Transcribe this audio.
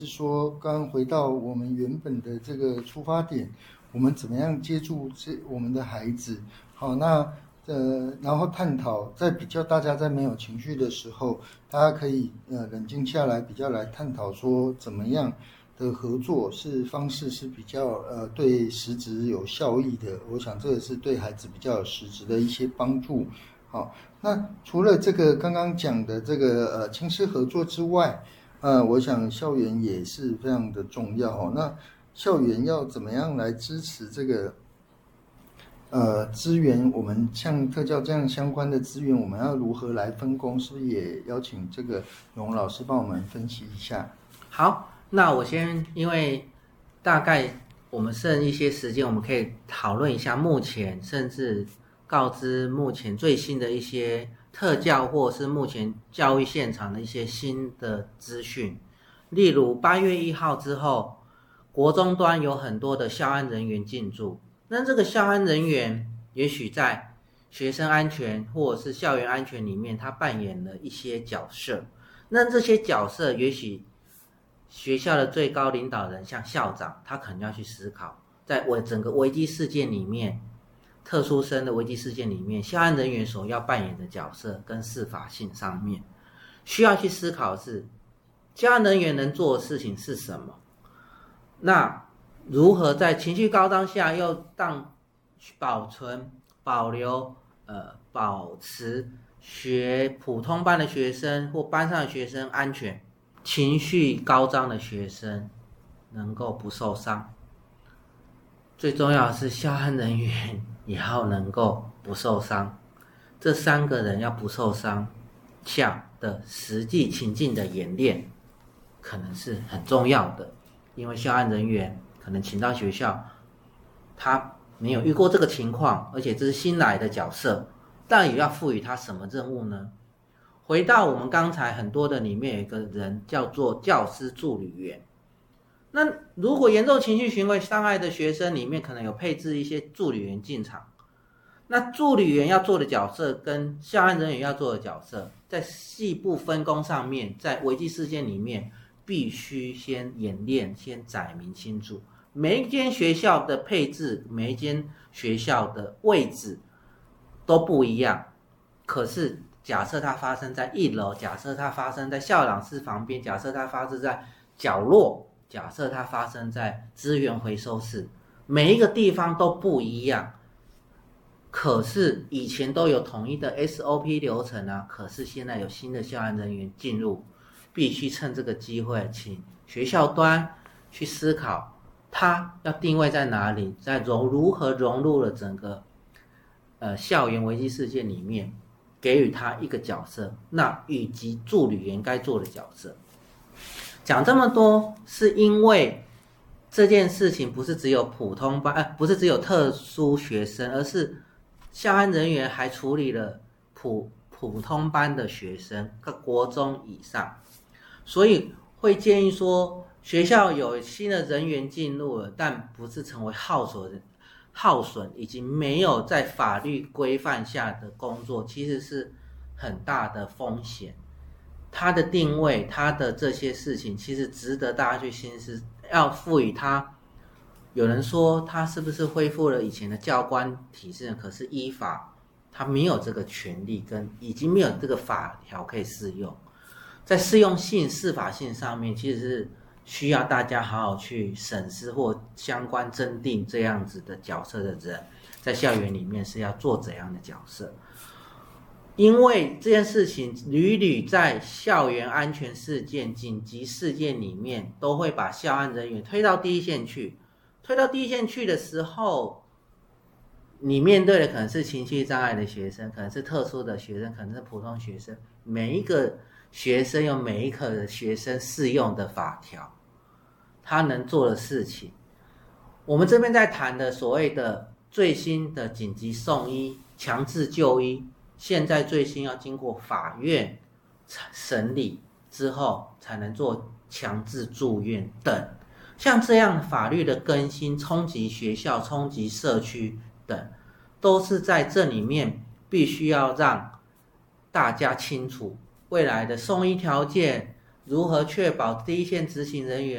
是说，刚刚回到我们原本的这个出发点，我们怎么样接住我们的孩子？好，那然后探讨，在比较大家在没有情绪的时候，大家可以冷静下来，比较来探讨说怎么样的合作方式是比较对实质有效益的。我想这个是对孩子比较有实质的一些帮助。好，那除了这个刚刚讲的这个亲师合作之外，我想校园也是非常的重要哦。那校园要怎么样来支持这个资源？我们像特教这样相关的资源，我们要如何来分工？是不是也邀请这个永老师帮我们分析一下？ 好，那我先，因为大概我们剩一些时间，我们可以讨论一下目前甚至告知目前最新的一些特教或是目前教育现场的一些新的资讯。例如8月1号之后，国中端有很多的校安人员进驻，那这个校安人员也许在学生安全或者是校园安全里面，他扮演了一些角色。那这些角色也许学校的最高领导人像校长，他可能要去思考，在整个危机事件里面，特殊生的危机事件里面，校安人员所要扮演的角色跟适法性上面，需要去思考的是，校安人员能做的事情是什么？那如何在情绪高涨下又保存、保留、保持普通班的学生或班上的学生安全？情绪高涨的学生能够不受伤，最重要的是校安人员也要能够不受伤。这3个人要不受伤下的实际情境的演练可能是很重要的，因为校安人员可能请到学校，他没有遇过这个情况，而且这是新来的角色，但也要赋予他什么任务呢？回到我们刚才很多的里面，有一个人叫做教师助理员。那如果严重情绪行为伤害的学生里面，可能有配置一些助理员进场。那助理员要做的角色跟校安人员要做的角色，在细部分工上面，在危机事件里面，必须先演练，先载明清楚。每一间学校的配置，每一间学校的位置都不一样，可是假设它发生在1楼，假设它发生在校长室旁边，假设它发生在角落，假设它发生在资源回收室，每一个地方都不一样。可是以前都有统一的 SOP 流程啊，可是现在有新的校安人员进入，必须趁这个机会，请学校端去思考，它要定位在哪里，在如何融入了整个校园危机事件里面，给予他一个角色，那以及助理员该做的角色。讲这么多，是因为这件事情不是只有普通班，不是只有特殊学生，而是校安人员还处理了普通班的学生，国中以上，所以会建议说，学校有新的人员进入了，但不是成为耗损以及没有在法律规范下的工作，其实是很大的风险。它的定位，它的这些事情，其实值得大家去深思。要赋予它，有人说它是不是恢复了以前的教官体制？可是依法，它没有这个权利，已经没有这个法条可以适用。在适用性、适法性上面，其实是需要大家好好去审视或相关增订这样子的角色的人，在校园里面是要做怎样的角色？因为这件事情屡屡在校园安全事件、紧急事件里面，都会把校安人员推到第一线去。推到第一线去的时候，你面对的可能是情绪障碍的学生，可能是特殊的学生，可能是普通学生。每一个学生有每一个学生适用的法条，他能做的事情。我们这边在谈的所谓的最新的紧急送医、强制就医，现在最新要经过法院审理之后，才能做强制住院等。像这样法律的更新，冲击学校、冲击社区等，都是在这里面必须要让大家清楚未来的送医条件，如何确保第一线执行人员